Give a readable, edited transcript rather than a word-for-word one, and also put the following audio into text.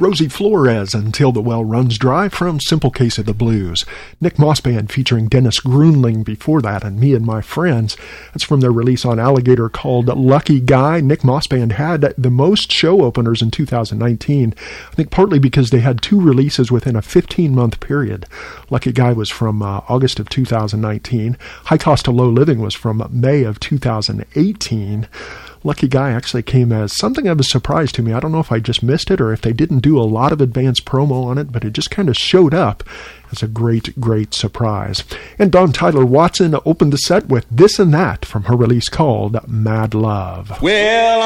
Rosie Flores, Until the Well Runs Dry from Simple Case of the Blues. Nick Moss Band featuring Dennis Grunling before that, and Me and My Friends. That's from their release on Alligator called Lucky Guy. Nick Moss Band had the most show openers in 2019, I think partly because they had 2 releases within a 15-month period. Lucky Guy was from August of 2019. High Cost to Low Living was from May of 2018. Lucky Guy actually came as something of a surprise to me. I don't know if I just missed it or if they didn't do a lot of advance promo on it, but it just kind of showed up as a great, great surprise. And Dawn Tyler Watson opened the set with This and That from her release called Mad Love. Well,